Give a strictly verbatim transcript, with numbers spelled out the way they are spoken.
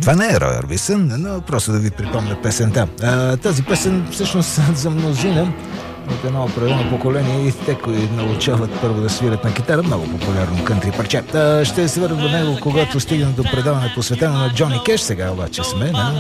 Това не е Рой Орбисън, но просто да ви припомня песента. А, тази песен всъщност за мнозина от едно определено поколение и те, които научават първо да свирят на китара, много популярно кънтри парче. А, ще се върнем до него, когато стигнем до предаване посветено на Джони Кеш. Сега обаче сме на